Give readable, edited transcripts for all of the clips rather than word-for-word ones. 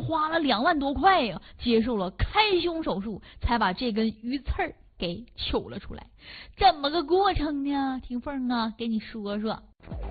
花了2万多块呀，接受了开胸手术，才把这根鱼刺儿给取了出来。怎么个过程呢？听凤啊给你说说。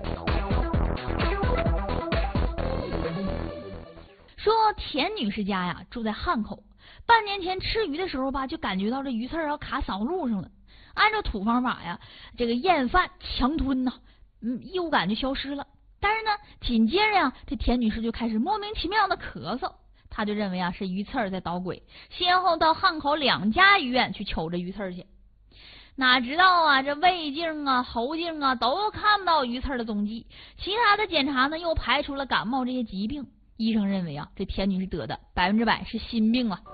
说田女士家呀住在汉口，半年前吃鱼的时候吧，就感觉到这鱼刺要卡嗓路上了。按照土方法呀，这个咽饭强吞呐，异物感就消失了。但是呢，紧接着呀，这田女士就开始莫名其妙的咳嗽，她就认为啊是鱼刺在捣鬼，先后到汉口2家医院去瞅这鱼刺去。哪知道啊，这胃镜啊、喉镜啊都看不到鱼刺的踪迹，其他的检查呢又排除了感冒这些疾病。医生认为啊，这田女士得的100%是心病啊。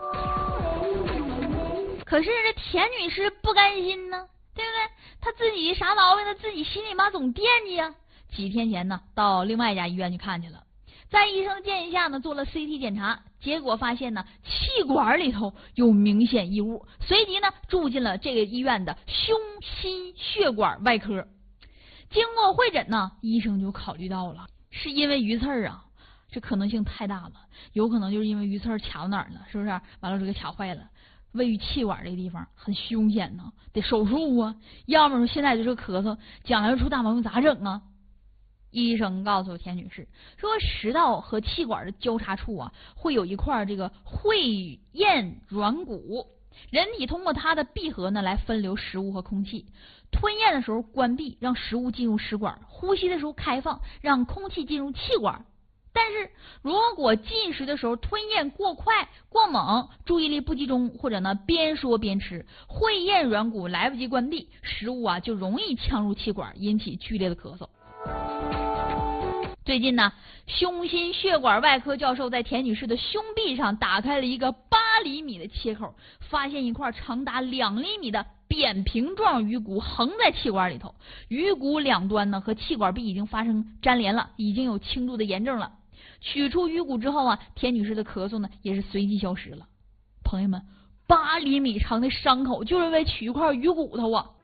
可是这田女士不甘心呢，对不对？她自己啥毛病，她自己心里嘛总惦记呀。几天前呢，到另外一家医院去看去了，在医生建议下呢，做了 CT 检查，结果发现呢，气管里头有明显异物，随即呢，住进了这个医院的胸心血管外科。经过会诊呢，医生就考虑到了，是因为鱼刺啊。这可能性太大了，有可能就是因为鱼刺卡到哪儿了，是不是？完了这个卡坏了，位于气管这个地方很凶险呢，得手术啊。要么说现在就这咳嗽，将来出大毛病咋整啊？医生告诉田女士说，食道和气管的交叉处啊，会有一块这个会厌软骨，人体通过它的闭合呢来分流食物和空气。吞咽的时候关闭，让食物进入食管；呼吸的时候开放，让空气进入气管。但是如果进食的时候吞咽过快过猛，注意力不集中，或者呢边说边吃，会厌软骨来不及关闭，食物啊就容易呛入气管，引起剧烈的咳嗽。最近呢，胸心血管外科教授在田女士的胸壁上打开了一个8厘米的切口，发现一块长达2厘米的扁平状鱼骨横在气管里头，鱼骨两端呢和气管壁已经发生粘连了，已经有轻度的炎症了。取出鱼骨之后啊，田女士的咳嗽呢也是随即消失了。朋友们，8厘米长的伤口就是为取一块鱼骨头啊！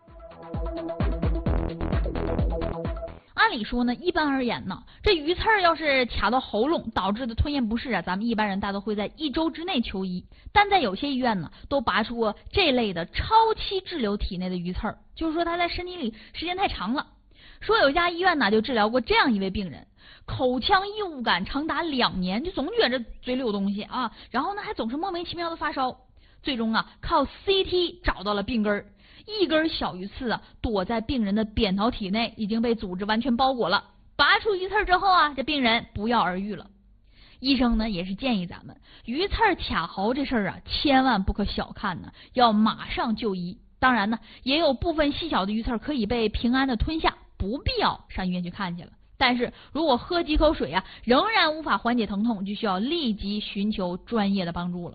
按理说呢，一般而言呢，这鱼刺要是卡到喉咙导致的吞咽不适啊，咱们一般人大都会在1周之内求医。但在有些医院呢，都拔出这类的超期滞留体内的鱼刺，就是说它在身体里时间太长了。说有一家医院呢，就治疗过这样一位病人，口腔异物感长达2年，就总觉着嘴里有东西啊，然后呢还总是莫名其妙的发烧。最终啊，靠 CT 找到了病根，一根小鱼刺啊躲在病人的扁桃体内，已经被组织完全包裹了。拔出鱼刺之后啊，这病人不药而愈了。医生呢也是建议咱们，鱼刺卡喉这事儿啊，千万不可小看呢，要马上就医。当然呢，也有部分细小的鱼刺可以被平安的吞下，不必要上医院去看去了。但是如果喝几口水啊，仍然无法缓解疼痛，就需要立即寻求专业的帮助了。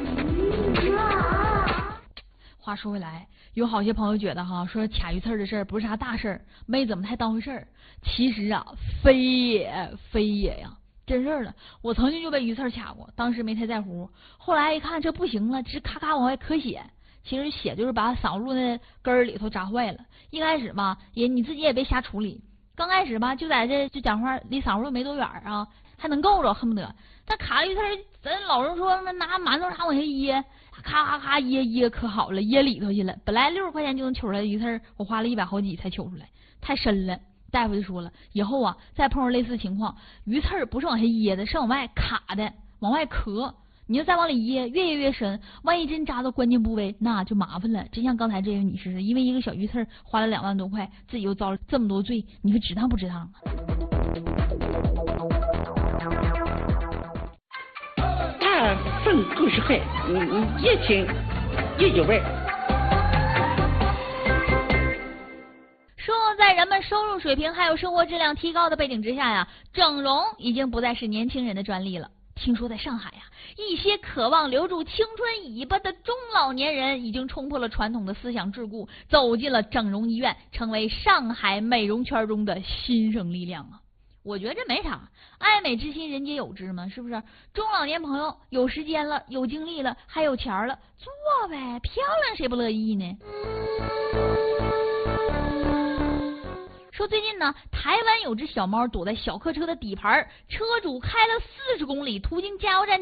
话说回来，有好些朋友觉得哈，说卡鱼刺的事儿不是啥大事儿，没怎么太当回事儿。其实啊，非也呀，真事儿了。我曾经就被鱼刺卡过，当时没太在乎，后来一看这不行了，直咔咔往外咳血。其实血就是把嗓路那根儿里头扎坏了。一开始吧，你自己也别瞎处理。刚开始吧，就在这就讲话离嗓路没多远啊，还能够着，恨不得。但卡了鱼刺，咱老人说拿馒头啥往下噎，咔咔咔噎可好了，噎里头去了。本来60块钱就能取出来的鱼刺，我花了100好几才取出来，太深了。大夫就说了，以后啊再碰上类似情况，鱼刺不是往下噎的，是往外卡的，往外咳。你要再往里噎，越噎越深，万一真扎到关键部位，那就麻烦了。真像刚才这位女士，因为一个小鱼刺花了2万多块，自己又遭了这么多罪，你说值当不值当啊？ 大份故事会，越听越有味。 说在人们收入水平还有生活质量提高的背景之下呀，整容已经不再是年轻人的专利了。听说在上海呀，一些渴望留住青春尾巴的中老年人已经冲破了传统的思想桎梏，走进了整容医院，成为上海美容圈中的新生力量啊！我觉得这没啥，爱美之心人皆有之嘛，是不是？中老年朋友有时间了，有精力了，还有钱了，做呗，漂亮谁不乐意呢？说最近呢，台湾有只小猫躲在小客车的底盘，车主开了40公里，途经加油站